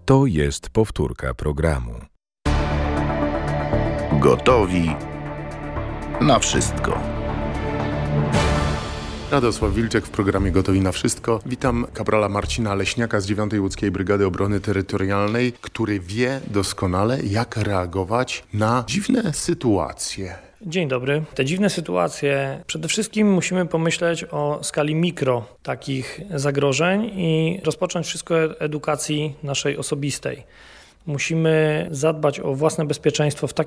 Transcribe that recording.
To jest powtórka programu. Gotowi na wszystko. Radosław Wilczek w programie Gotowi na wszystko. Witam kaprala Marcina Leśniaka z 9. Łódzkiej Brygady Obrony Terytorialnej, który wie doskonale, jak reagować na dziwne sytuacje. Dzień dobry. Te dziwne sytuacje, przede wszystkim musimy pomyśleć o skali mikro takich zagrożeń i rozpocząć wszystko od edukacji naszej osobistej. Musimy zadbać o własne bezpieczeństwo w taki